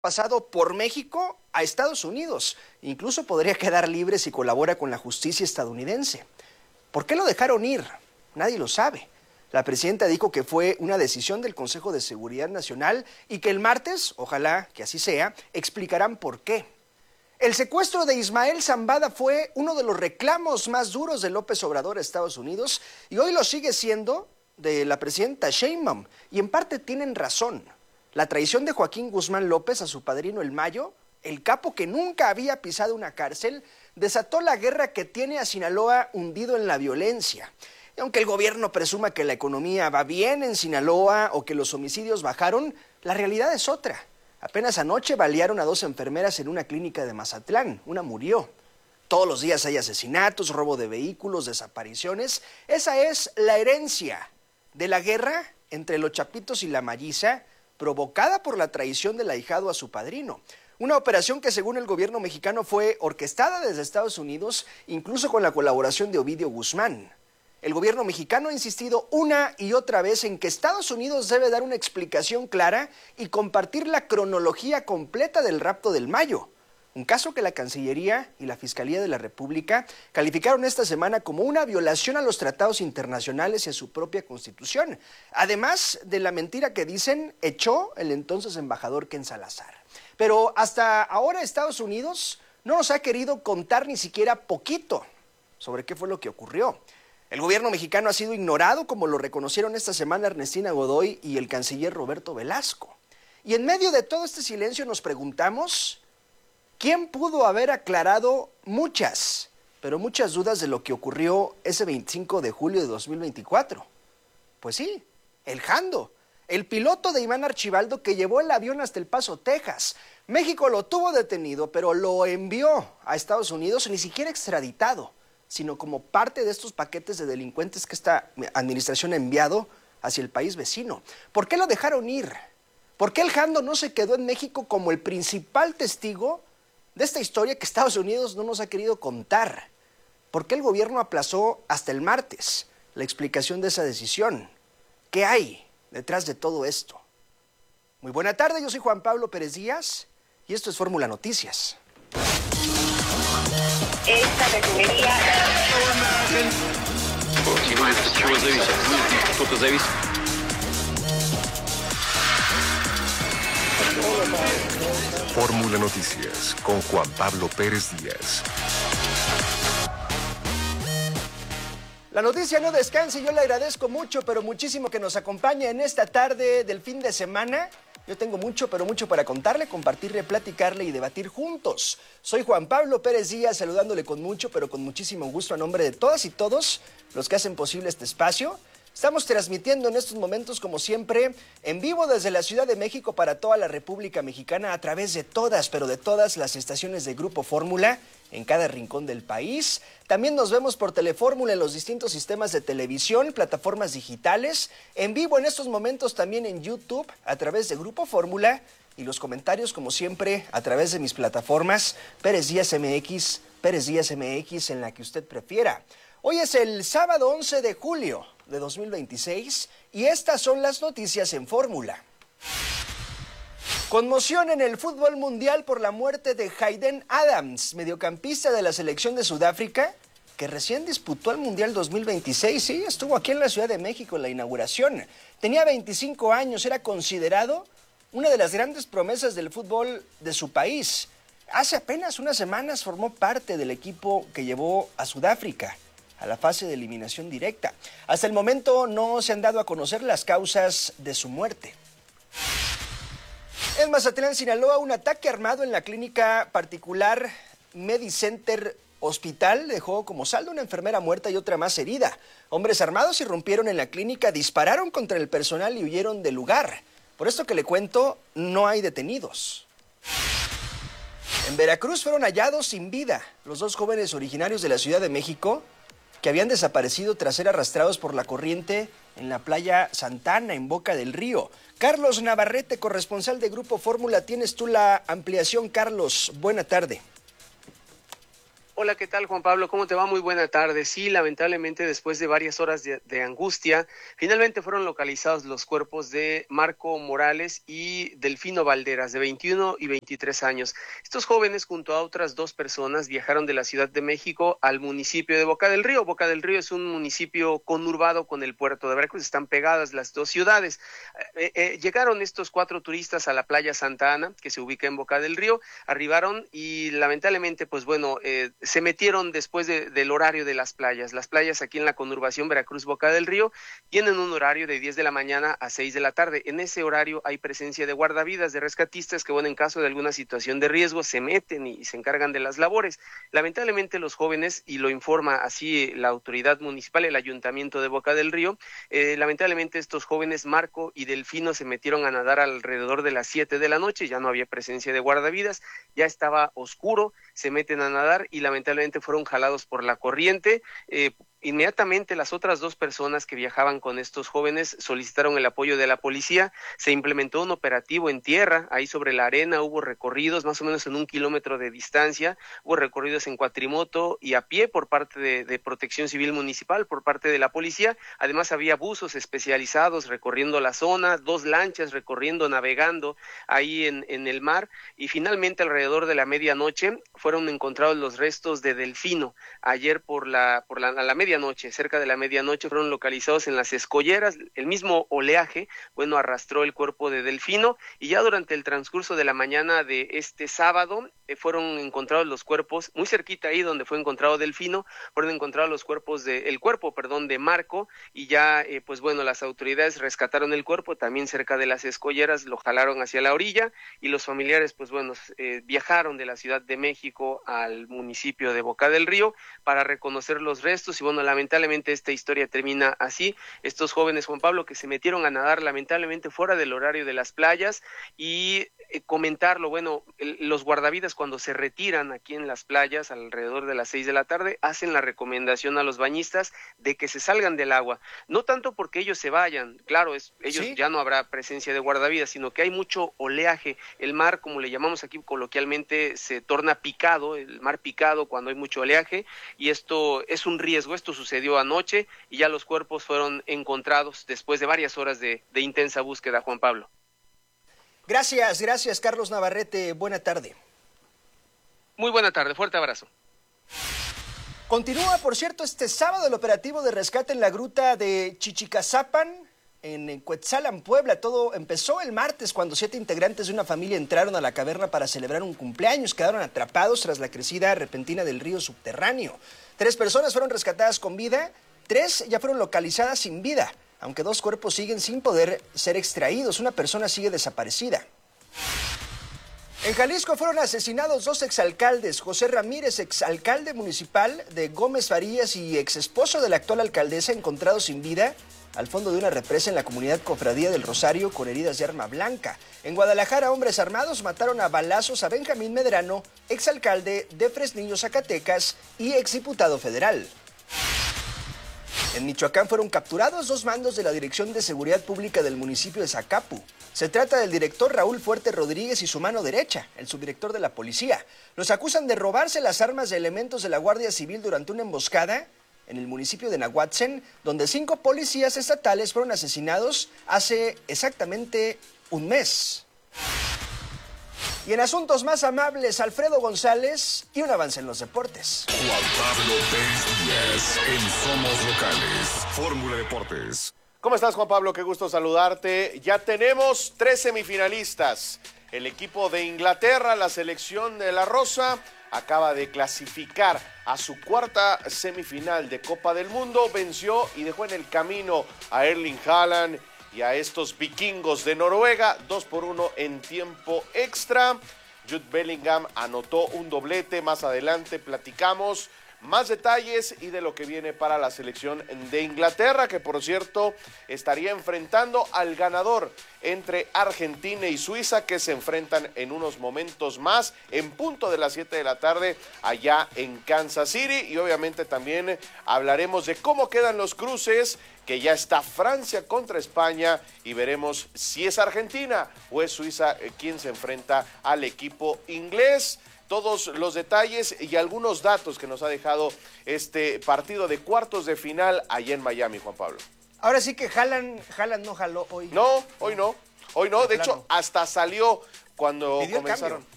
pasado por México a Estados Unidos. Incluso podría quedar libre si colabora con la justicia estadounidense. ¿Por qué lo dejaron ir? Nadie lo sabe. La presidenta dijo que fue una decisión del Consejo de Seguridad Nacional y que el martes, ojalá que así sea, explicarán por qué. El secuestro de Ismael Zambada fue uno de los reclamos más duros de López Obrador a Estados Unidos y hoy lo sigue siendo de la presidenta Sheinbaum. Y en parte tienen razón. La traición de Joaquín Guzmán López a su padrino El Mayo, el capo que nunca había pisado una cárcel, desató la guerra que tiene a Sinaloa hundido en la violencia. Y aunque el gobierno presuma que la economía va bien en Sinaloa o que los homicidios bajaron, la realidad es otra. Apenas anoche balearon a 2 enfermeras en una clínica de Mazatlán. Una murió. Todos los días hay asesinatos, robo de vehículos, desapariciones. Esa es la herencia de la guerra entre los Chapitos y la Malliza, provocada por la traición del ahijado a su padrino. Una operación que según el gobierno mexicano fue orquestada desde Estados Unidos, incluso con la colaboración de Ovidio Guzmán. El gobierno mexicano ha insistido una y otra vez en que Estados Unidos debe dar una explicación clara y compartir la cronología completa del rapto del Mayo. Un caso que la Cancillería y la Fiscalía de la República calificaron esta semana como una violación a los tratados internacionales y a su propia Constitución. Además de la mentira que dicen echó el entonces embajador Ken Salazar. Pero hasta ahora Estados Unidos no nos ha querido contar ni siquiera poquito sobre qué fue lo que ocurrió. El gobierno mexicano ha sido ignorado, como lo reconocieron esta semana Ernestina Godoy y el canciller Roberto Velasco. Y en medio de todo este silencio nos preguntamos, ¿quién pudo haber aclarado muchas dudas de lo que ocurrió ese 25 de julio de 2024? Pues sí, el Jando, el piloto de Iván Archibaldo que llevó el avión hasta El Paso, Texas. México lo tuvo detenido, pero lo envió a Estados Unidos, ni siquiera extraditado, sino como parte de estos paquetes de delincuentes que esta administración ha enviado hacia el país vecino. ¿Por qué lo dejaron ir? ¿Por qué el Jando no se quedó en México como el principal testigo de esta historia que Estados Unidos no nos ha querido contar? ¿Por qué el gobierno aplazó hasta el martes la explicación de esa decisión? ¿Qué hay detrás de todo esto? Muy buena tarde, yo soy Juan Pablo Pérez Díaz y esto es Fórmula Noticias. Esta refinería... Fórmula Noticias con Juan Pablo Pérez Díaz. La noticia no descansa y yo le agradezco mucho, pero muchísimo que nos acompañe en esta tarde del fin de semana. Yo tengo mucho, pero mucho para contarle, compartirle, platicarle y debatir juntos. Soy Juan Pablo Pérez Díaz, saludándole con mucho, pero con muchísimo gusto a nombre de todas y todos los que hacen posible este espacio. Estamos transmitiendo en estos momentos, como siempre, en vivo desde la Ciudad de México para toda la República Mexicana a través de todas, pero de todas las estaciones de Grupo Fórmula en cada rincón del país. También nos vemos por Telefórmula en los distintos sistemas de televisión, plataformas digitales, en vivo en estos momentos también en YouTube a través de Grupo Fórmula y los comentarios, como siempre, a través de mis plataformas Pérez Díaz MX, en la que usted prefiera. Hoy es el sábado 11 de julio de 2026 y estas son las noticias en Fórmula. Conmoción en el fútbol mundial por la muerte de Hayden Adams, mediocampista de la selección de Sudáfrica, que recién disputó el Mundial 2026. Sí, estuvo aquí en la Ciudad de México en la inauguración. Tenía 25 años, era considerado una de las grandes promesas del fútbol de su país. Hace apenas unas semanas formó parte del equipo que llevó a Sudáfrica a la fase de eliminación directa. Hasta el momento no se han dado a conocer las causas de su muerte. En Mazatlán, Sinaloa, un ataque armado en la clínica particular Medicenter Hospital dejó como saldo una enfermera muerta y otra más herida. Hombres armados irrumpieron en la clínica, dispararon contra el personal y huyeron del lugar. Por esto que le cuento, no hay detenidos. En Veracruz fueron hallados sin vida los 2 jóvenes originarios de la Ciudad de México que habían desaparecido tras ser arrastrados por la corriente en la playa Santana, en Boca del Río. Carlos Navarrete, corresponsal de Grupo Fórmula, tienes tú la ampliación, Carlos. Buena tarde. Hola, ¿qué tal, Juan Pablo? ¿Cómo te va? Muy buena tarde. Sí, lamentablemente, después de varias horas de angustia, finalmente fueron localizados los cuerpos de Marco Morales y Delfino Valderas, de 21 y 23 años. Estos jóvenes, junto a otras dos personas, viajaron de la Ciudad de México al municipio de Boca del Río. Boca del Río es un municipio conurbado con el puerto de Veracruz, están pegadas las dos ciudades. Llegaron estos 4 turistas a la playa Santa Ana, que se ubica en Boca del Río, arribaron y lamentablemente, pues bueno, se metieron después del horario de las playas. Las playas aquí en la conurbación Veracruz-Boca del Río tienen un horario de 10 de la mañana a 6 de la tarde. En ese horario hay presencia de guardavidas, de rescatistas que, bueno, en caso de alguna situación de riesgo se meten y se encargan de las labores. Lamentablemente los jóvenes, y lo informa así la autoridad municipal, el ayuntamiento de Boca del Río, lamentablemente estos jóvenes, Marco y Delfino, se metieron a nadar alrededor de las 7 de la noche, ya no había presencia de guardavidas, ya estaba oscuro, se meten a nadar y lamentablemente fueron jalados por la corriente. Inmediatamente las otras 2 personas que viajaban con estos jóvenes solicitaron el apoyo de la policía. Se implementó un operativo en tierra, ahí sobre la arena hubo recorridos más o menos en 1 kilómetro de distancia, hubo recorridos en cuatrimoto y a pie por parte de Protección Civil Municipal, por parte de la policía. Además había buzos especializados recorriendo la zona, 2 lanchas recorriendo, navegando ahí en el mar, y finalmente alrededor de la medianoche fueron encontrados los restos de Delfino. Ayer a la medianoche, cerca de la medianoche, fueron localizados en las escolleras. El mismo oleaje, bueno, arrastró el cuerpo de Delfino, y ya durante el transcurso de la mañana de este sábado fueron encontrados los cuerpos, muy cerquita ahí donde fue encontrado Delfino, fueron encontrados los cuerpos el cuerpo de Marco, y ya, pues bueno, las autoridades rescataron el cuerpo también cerca de las escolleras, lo jalaron hacia la orilla, y los familiares, pues bueno, viajaron de la Ciudad de México al municipio de Boca del Río para reconocer los restos. Y bueno, lamentablemente esta historia termina así. Estos jóvenes, Juan Pablo, que se metieron a nadar lamentablemente fuera del horario de las playas, y comentarlo, bueno, los guardavidas cuando se retiran aquí en las playas alrededor de las 6 de la tarde hacen la recomendación a los bañistas de que se salgan del agua, no tanto porque ellos se vayan, claro, ellos Sí. ya no habrá presencia de guardavidas, sino que hay mucho oleaje. El mar, como le llamamos aquí coloquialmente, se torna picado, el mar picado cuando hay mucho oleaje, y esto es un riesgo. Esto sucedió anoche y ya los cuerpos fueron encontrados después de varias horas de intensa búsqueda, Juan Pablo. Gracias, Carlos Navarrete. Buena tarde. Muy buena tarde, fuerte abrazo. Continúa, por cierto, este sábado el operativo de rescate en la gruta de Chichicazapan, en Cuetzalan, Puebla. Todo empezó el martes cuando 7 integrantes de una familia entraron a la caverna para celebrar un cumpleaños. Quedaron atrapados tras la crecida repentina del río subterráneo. 3 personas fueron rescatadas con vida, 3 ya fueron localizadas sin vida, aunque 2 cuerpos siguen sin poder ser extraídos. Una persona sigue desaparecida. En Jalisco fueron asesinados 2 exalcaldes. José Ramírez, exalcalde municipal de Gómez Farías y exesposo de la actual alcaldesa, encontrado sin vida al fondo de una represa en la comunidad Cofradía del Rosario con heridas de arma blanca. En Guadalajara, hombres armados mataron a balazos a Benjamín Medrano, exalcalde de Fresnillo, Zacatecas y exdiputado federal. En Michoacán fueron capturados 2 mandos de la Dirección de Seguridad Pública del municipio de Zacapu. Se trata del director Raúl Fuerte Rodríguez y su mano derecha, el subdirector de la policía. Los acusan de robarse las armas de elementos de la Guardia Civil durante una emboscada en el municipio de Nahuatzen, donde 5 policías estatales fueron asesinados hace exactamente un mes. Y en asuntos más amables, Alfredo González y un avance en los deportes. Juan Pablo Pérez Díaz en Somos Locales, Fórmula Deportes. ¿Cómo estás, Juan Pablo? Qué gusto saludarte. Ya tenemos 3 semifinalistas. El equipo de Inglaterra, la selección de la Rosa, acaba de clasificar a su 4ª semifinal de Copa del Mundo. Venció y dejó en el camino a Erling Haaland y a estos vikingos de Noruega, 2-1 en tiempo extra. Jude Bellingham anotó un doblete. Más adelante platicamos más detalles y de lo que viene para la selección de Inglaterra, que por cierto estaría enfrentando al ganador entre Argentina y Suiza, que se enfrentan en unos momentos más, en punto de las 7 de la tarde, allá en Kansas City. Y obviamente también hablaremos de cómo quedan los cruces, que ya está Francia contra España, y veremos si es Argentina o es Suiza quien se enfrenta al equipo inglés. todos los detalles y algunos datos que nos ha dejado este partido de cuartos de final allá en Miami, Juan Pablo. Ahora sí que Haaland no jaló hoy. No, hoy no. Hoy no, de hecho, hasta salió cuando Pidió comenzaron.